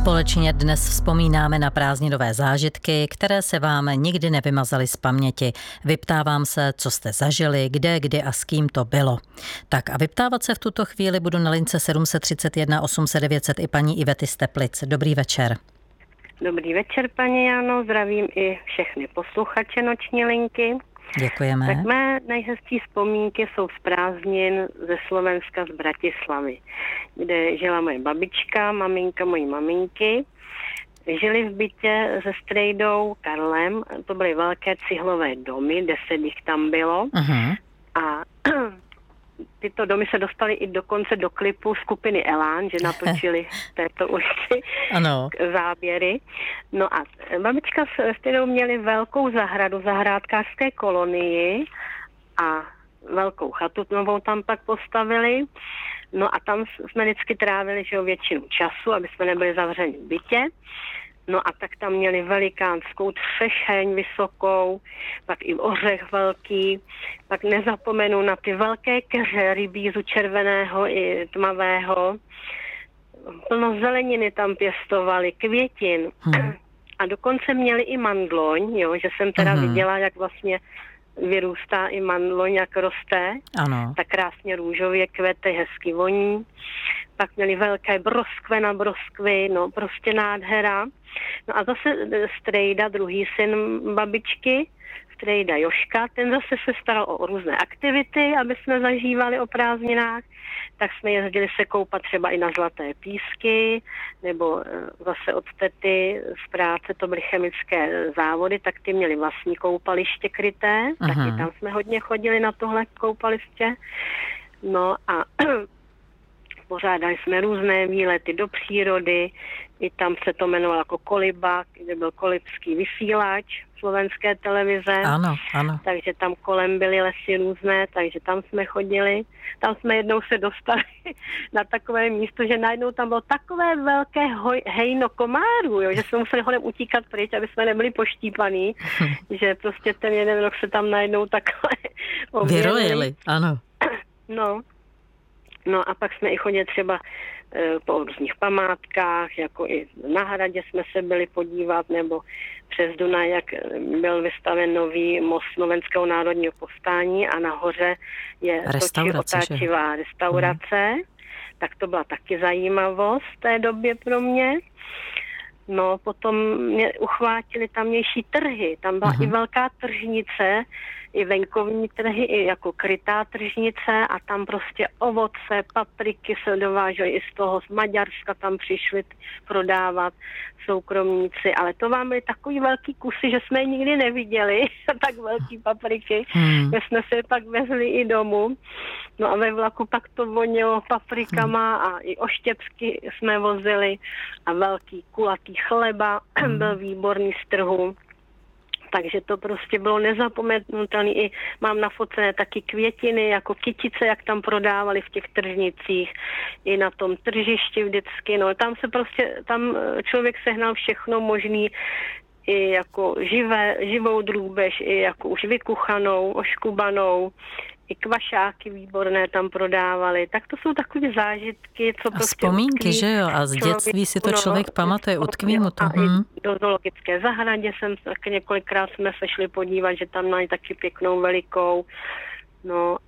Společně dnes vzpomínáme na prázdninové zážitky, které se vám nikdy nevymazaly z paměti. Vyptávám se, co jste zažili, kde, kdy a s kým to bylo. Tak a vyptávat se v tuto chvíli budu na lince 731 800 900 i paní Ivety z Teplic. Dobrý večer. Dobrý večer, paní Jano, zdravím i všechny posluchače noční linky. Děkujeme. Tak mé nejhezčí vzpomínky jsou z prázdnin ze Slovenska, z Bratislavy, kde žila moje babička, maminka mojí maminky. Žili v bytě se strejdou Karlem, to byly velké cihlové domy, 10 jich tam bylo. Uh-huh. A tyto domy se dostaly i dokonce do klipu skupiny Elán, že natočili v této ulici záběry. No a babička s kterou měli velkou zahradu, zahrádkářské kolonii a velkou chatu novou tam pak postavili. No a tam jsme vždycky trávili většinu času, aby jsme nebyli zavřeni v bytě. No a tak tam měli velikánskou třešeň vysokou, pak i ořech velký, pak nezapomenu na ty velké keře rybízu červeného i tmavého. Plno zeleniny tam pěstovali, květin. A dokonce měli i mandloň, že jsem teda viděla, jak vlastně vyrůstá i mandloň, jak roste. Ano. Tak krásně růžově kvete, hezky voní. Pak měli velké broskve na broskvy, prostě nádhera. No a zase strejda, druhý syn babičky, strejda Joška, ten zase se staral o různé aktivity, aby jsme zažívali o prázdninách. Tak jsme jezdili se koupat třeba i na Zlaté písky, nebo zase od tety z práce, to byly chemické závody, tak ty měli vlastní koupaliště kryté, taky tam jsme hodně chodili na tohle koupaliště. No a pořádali jsme různé výlety do přírody, i tam se to jmenovalo jako Koliba, kde byl kolibský vysílač slovenské televize. Ano, ano. Takže tam kolem byly lesy různé, takže tam jsme chodili. Tam jsme jednou se dostali na takové místo, že najednou tam bylo takové velké hejno komárů, že jsme museli hodem utíkat pryč, aby jsme nebyli poštípaný, že prostě ten jeden rok se tam najednou takhle vyrojili, ano. No a pak jsme i chodili třeba po různých památkách, jako i na Hradě jsme se byli podívat, nebo přes Dunaj, jak byl vystaven nový most Slovenského národního povstání a nahoře je otáčivá restaurace. Tak to byla taky zajímavost v té době pro mě. No, potom mě uchvátili tamnější trhy. Tam byla i velká tržnice, i venkovní trhy, i jako krytá tržnice a tam prostě ovoce, papriky se dovážely i z toho, z Maďarska tam přišli prodávat soukromníci, ale to vám byly takový velký kusy, že jsme je nikdy neviděli, tak velký papriky, že jsme se je pak vezli i domů. No a ve vlaku pak to vonilo paprikama a i oštěpsky jsme vozili a velký kulatý chleba byl výborný z trhu. Takže to prostě bylo nezapomenutelné. I mám nafocené taky květiny, jako kytice, jak tam prodávali v těch tržnicích. I na tom tržišti vždycky. No, tam člověk sehnal všechno možný, i jako živou drůbež, i jako už vykuchanou, oškubanou, i kvašáky výborné tam prodávali. Tak to jsou takové zážitky, co prostě... A vzpomínky, že jo? A z dětství si to člověk pamatuje, utkví mu to. A i do zoologické zahradě tak několikrát jsme se šli podívat, že tam mají taky pěknou velikou. No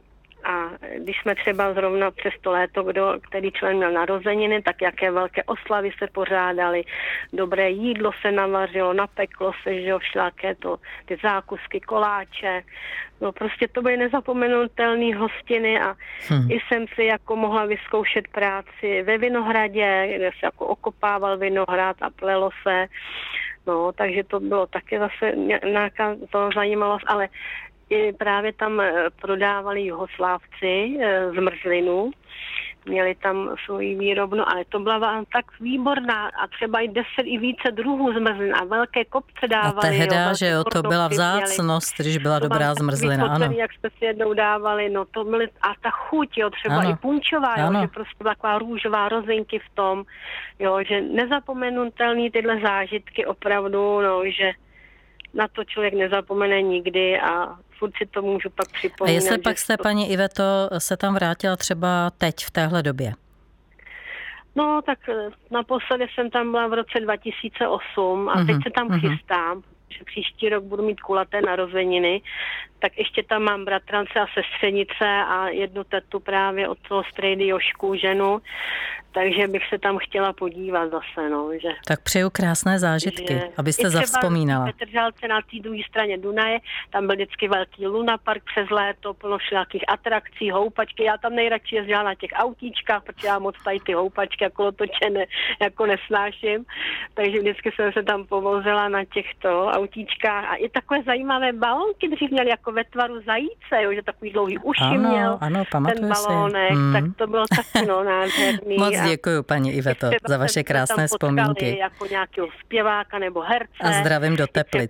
a když jsme třeba zrovna přes to léto, který člen měl narozeniny, tak jaké velké oslavy se pořádaly, dobré jídlo se navařilo, napeklo se, že jo, všelaké ty zákusky, koláče. No prostě to byly nezapomenutelné hostiny a i jsem si jako mohla vyzkoušet práci ve vinohradě, kde se jako okopával vinohrad a plelo se. No, takže to bylo taky zase nějaká zajímavost, ale i právě tam prodávali Juhoslávci zmrzlinu, měli tam svoji výrobnu, ale to byla tak výborná a třeba i 10 i více druhů zmrzlin a velké kopce dávali. A tehda, že jo, to byla vzácnost, když byla dobrá zmrzlina, ano. Jak jsme si jednou dávali, no to byly, a ta chuť, jo, třeba i punčová, jo, že prostě byla taková růžová rozinky v tom, jo, že nezapomenutelný tyhle zážitky opravdu, no, že na to člověk nezapomene nikdy a furt si to můžu pak připomínat. A jestli pak jste, paní Iveto, se tam vrátila třeba teď v téhle době? No, tak naposledy jsem tam byla v roce 2008 a teď se tam chystám, že příští rok budu mít kulaté narozeniny, tak ještě tam mám bratrance a sestřenice a jednu tetu právě od toho strejdy Jošku, ženu, takže bych se tam chtěla podívat zase, no, že... Tak přeju krásné zážitky, abyste zavzpomínala. I třeba v Petržalce na té druhé straně Dunaje, tam byl vždycky velký lunapark přes léto, plno všelakých atrakcí, houpačky, já tam nejradši jezdila na těch autíčkách, protože já moc tady ty houpačky a kolotočené jako nesnáším, takže vždycky jsem se tam povozila na těchto autíčkách a i takové zajímavé balónky dřív měli jako ve tvaru zajíce, jo, že takový dlouhý uši měl ten balónek, tak to bylo taky nádherný. Moc děkuju, paní Iveto, za vaše krásné vzpomínky. Jako nějakého zpěváka nebo herce. A zdravím do Teplic.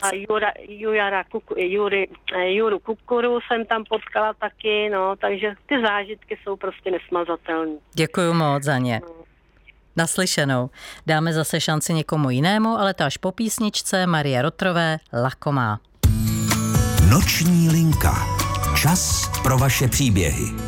Juru Kukuru jsem tam potkala taky, no, takže ty zážitky jsou prostě nesmazatelné. Děkuju moc za ně. Naslyšenou. Dáme zase šanci někomu jinému, ale to až po písničce Marie Rotrové Lakomá. Noční linka. Čas pro vaše příběhy.